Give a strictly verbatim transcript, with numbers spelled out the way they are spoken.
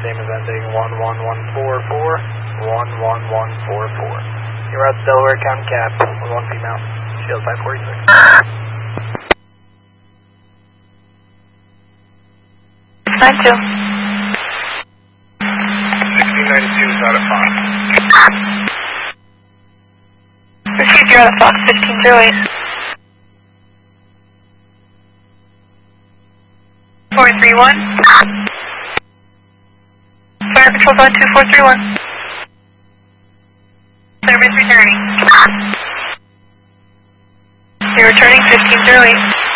name is ending one one one four four, one one one four four. You're at Delaware County Cap, one female, Shield five forty-six. nine two. sixteen ninety-two is out of Fox. Received, you're out of Fox, fifteen zero eight. four three one. Fire Control one two four three one. Service returning. You're returning fifteen zero eight.